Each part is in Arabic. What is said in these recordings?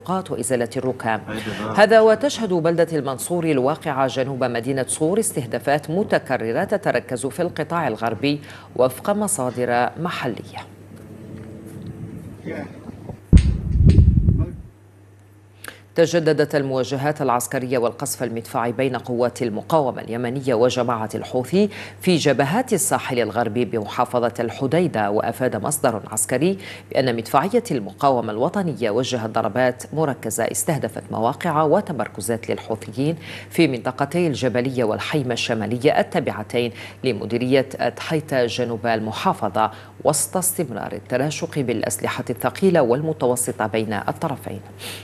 وإزالة الركام. هذا وتشهد بلدة المنصور الواقعة جنوب مدينة صور استهدافات متكررة تتركز في القطاع الغربي وفق مصادر محلية. تجددت المواجهات العسكرية والقصف المدفعي بين قوات المقاومة اليمنية وجماعة الحوثي في جبهات الساحل الغربي بمحافظة الحديدة. وأفاد مصدر عسكري بأن مدفعية المقاومة الوطنية وجهت ضربات مركزة استهدفت مواقع وتمركزات للحوثيين في منطقتي الجبلية والحيمة الشمالية التابعتين لمديرية تحيتا جنوب المحافظة، وسط استمرار التناشق بالأسلحة الثقيلة والمتوسطة بين الطرفين.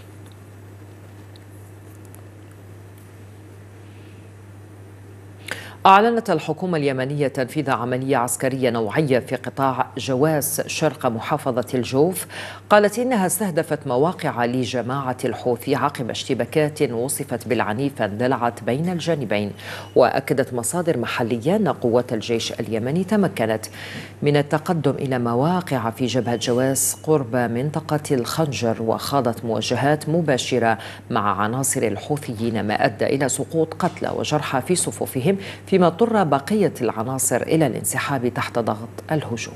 أعلنت الحكومة اليمنية تنفيذ عملية عسكرية نوعية في قطاع جواس شرق محافظة الجوف. قالت إنها استهدفت مواقع لجماعة الحوثي عقب اشتباكات وصفت بالعنيفة اندلعت بين الجانبين. وأكدت مصادر محلية أن قوات الجيش اليمني تمكنت من التقدم إلى مواقع في جبهة جواس قرب منطقة الخنجر، وخاضت مواجهات مباشرة مع عناصر الحوثيين ما أدى إلى سقوط قتلى وجرحى في صفوفهم، فيما اضطر بقية العناصر إلى الانسحاب تحت ضغط الهجوم.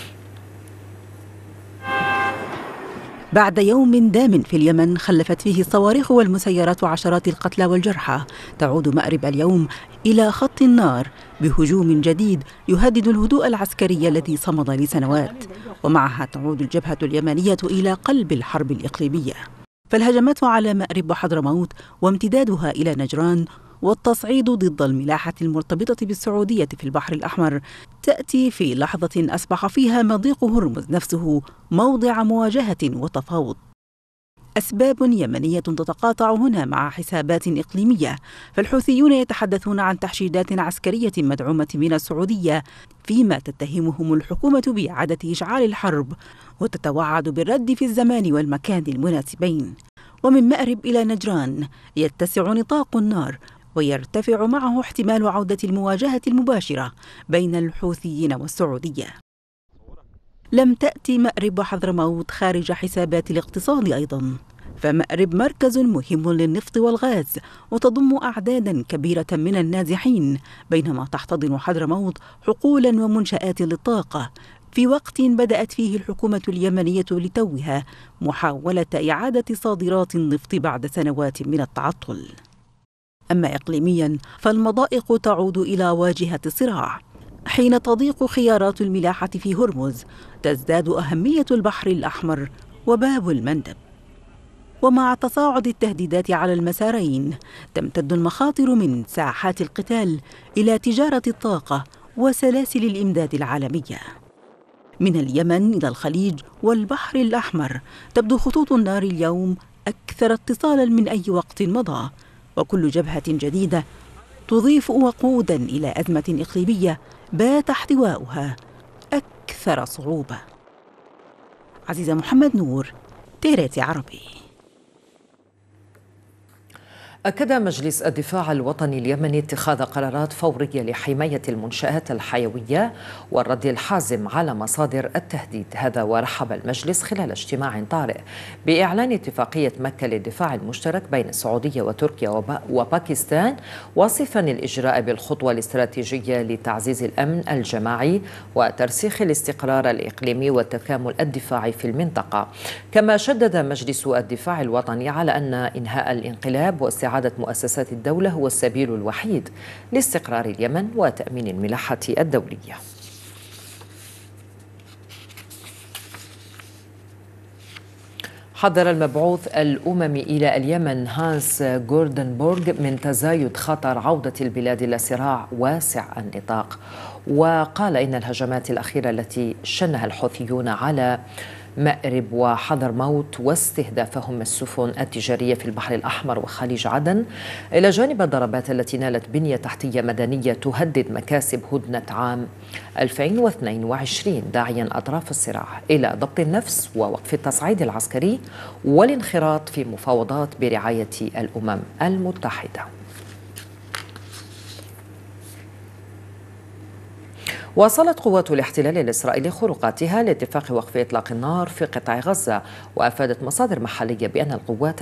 بعد يوم دام في اليمن خلفت فيه الصواريخ والمسيرات عشرات القتلى والجرحى، تعود مأرب اليوم إلى خط النار بهجوم جديد يهدد الهدوء العسكري الذي صمد لسنوات، ومعها تعود الجبهة اليمنية إلى قلب الحرب الإقليمية. فالهجمات على مأرب وحضرموت وامتدادها إلى نجران والتصعيد ضد الملاحة المرتبطة بالسعودية في البحر الأحمر تأتي في لحظة أصبح فيها مضيق هرمز نفسه موضع مواجهة وتفاوض. أسباب يمنية تتقاطع هنا مع حسابات إقليمية، فالحوثيون يتحدثون عن تحشيدات عسكرية مدعومة من السعودية، فيما تتهمهم الحكومة بإعادة إشعال الحرب وتتوعد بالرد في الزمان والمكان المناسبين. ومن مأرب إلى نجران يتسع نطاق النار ويرتفع معه احتمال عودة المواجهة المباشرة بين الحوثيين والسعودية. لم تأتي مأرب وحضرموت خارج حسابات الاقتصاد أيضا، فمأرب مركز مهم للنفط والغاز وتضم أعدادا كبيرة من النازحين، بينما تحتضن حضرموت حقولا ومنشآت للطاقة، في وقت بدأت فيه الحكومة اليمنية لتوها محاولة إعادة صادرات النفط بعد سنوات من التعطل. أما إقليميا فالمضائق تعود إلى واجهة الصراع. حين تضيق خيارات الملاحة في هرمز تزداد أهمية البحر الأحمر وباب المندب. ومع تصاعد التهديدات على المسارين تمتد المخاطر من ساحات القتال إلى تجارة الطاقة وسلاسل الإمداد العالمية. من اليمن إلى الخليج والبحر الأحمر تبدو خطوط النار اليوم أكثر اتصالاً من أي وقت مضى، وكل جبهة جديدة تضيف وقوداً إلى أزمة إقليمية بات احتواؤها أكثر صعوبة. عزيزة محمد نور، تيريتي عربي. أكد مجلس الدفاع الوطني اليمني اتخاذ قرارات فورية لحماية المنشآت الحيوية والرد الحازم على مصادر التهديد. هذا ورحب المجلس خلال اجتماع طارئ بإعلان اتفاقية مكة للدفاع المشترك بين السعودية وتركيا وباكستان، واصفا الإجراء بالخطوة الاستراتيجية لتعزيز الأمن الجماعي وترسيخ الاستقرار الإقليمي والتكامل الدفاعي في المنطقة. كما شدد مجلس الدفاع الوطني على أن إنهاء الانقلاب واستعادة مؤسسات الدولة هو السبيل الوحيد لاستقرار اليمن وتأمين الملاحة الدولية. حذر المبعوث الأممي إلى اليمن هانس غوردنبورغ من تزايد خطر عودة البلاد إلى صراع واسع النطاق، وقال إن الهجمات الأخيرة التي شنها الحوثيون على مأرب وحضرموت واستهدافهم السفن التجارية في البحر الأحمر وخليج عدن، إلى جانب الضربات التي نالت بنية تحتية مدنية تهدد مكاسب هدنة عام 2022، داعيا أطراف الصراع إلى ضبط النفس ووقف التصعيد العسكري والانخراط في مفاوضات برعاية الأمم المتحدة. واصلت قوات الاحتلال الإسرائيلي خروقاتها لاتفاق وقف إطلاق النار في قطاع غزة، وأفادت مصادر محلية بأن القوات